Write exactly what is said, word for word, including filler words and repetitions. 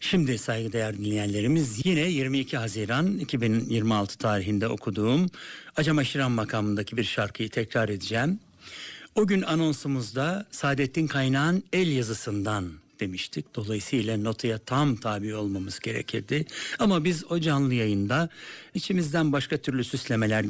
Şimdi saygıdeğer dinleyenlerimiz, yine yirmi iki Haziran iki bin yirmi altı tarihinde okuduğum Acem Aşiran makamındaki bir şarkıyı tekrar edeceğim. O gün anonsumuzda Saadettin Kaynağ'ın el yazısından demiştik. Dolayısıyla notaya tam tabi olmamız gerekirdi. Ama biz o canlı yayında içimizden başka türlü süslemeler